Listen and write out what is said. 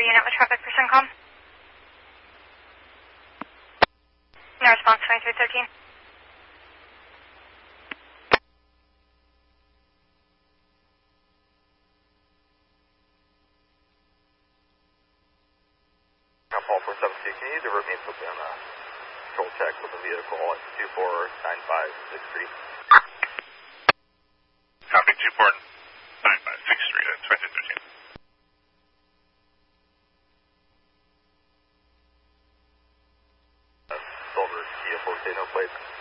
unit with traffic for CENTCOM. No response, 2313. Paul 472, can you divert me quickly on a control check with a vehicle at 2495 6th Street? Copy 2495 6th Street at 2013. Silver Kia Forte, no plate.